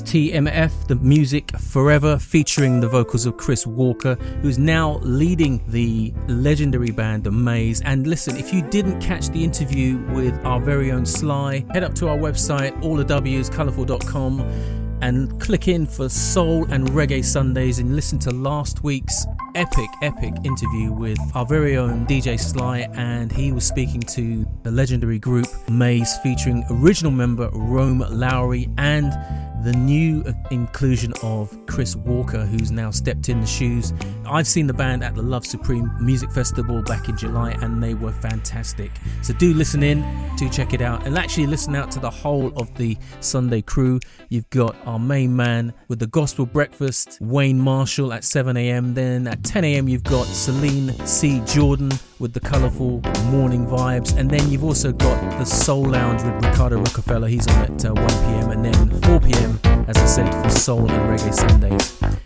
TMF, The Music Forever, featuring the vocals of Chris Walker, who's now leading the legendary band The Maze. And listen, if you didn't catch the interview with our very own Sly, head up to our website, allthews.colourful.com, and click in for Soul and Reggae Sundays and listen to last week's epic interview with our very own DJ Sly, and he was speaking to the legendary group Maze, featuring original member Rome Lowry and the new inclusion of Chris Walker, who's now stepped in the shoes. I've seen the band at the Love Supreme Music Festival back in July and they were fantastic. So do listen in, do check it out, and actually listen out to the whole of the Sunday crew. You've got our main man with the Gospel Breakfast, Wayne Marshall at 7 a.m. Then at 10 a.m. you've got Celine C. Jordan with the colourful morning vibes, and then you've also got the Soul Lounge with Ricardo Rockefeller. He's on at 1 p.m. and then 4 p.m. as I said for Soul and Reggae Sundays.